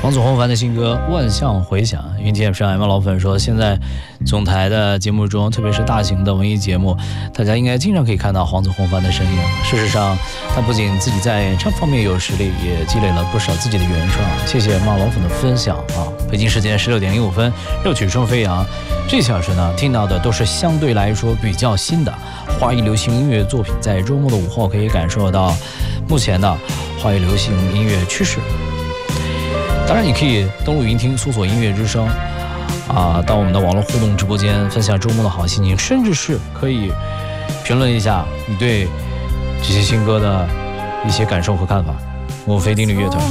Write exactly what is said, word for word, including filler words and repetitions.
王祖红凡的新歌《万象回响》。云 T M 上 M 老粉说，现在总台的节目中，特别是大型的文艺节目，大家应该经常可以看到黄祖红凡的身影。事实上，他不仅自己在演唱方面有实力，也积累了不少自己的原创。谢谢马老粉的分享啊！北京时间十六点零五分，热曲声飞扬。这小时呢，听到的都是相对来说比较新的华语流行音乐作品，在周末的午后可以感受到目前的华语流行音乐趋势。当然，你可以登录云听，搜索音乐之声啊，到我们的网络互动直播间分享周末的好心情，甚至是可以评论一下你对这些新歌的一些感受和看法。我非定律乐团。